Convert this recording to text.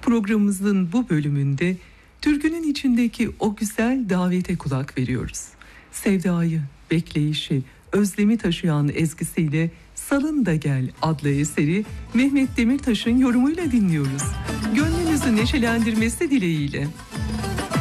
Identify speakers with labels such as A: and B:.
A: Programımızın bu bölümünde türkünün içindeki o güzel davete kulak veriyoruz. Sevdayı, bekleyişi, özlemi taşıyan ezgisiyle Salın da Gel adlı eseri Mehmet Demirtaş'ın yorumuyla dinliyoruz. Gönlünüzü neşelendirmesi dileğiyle.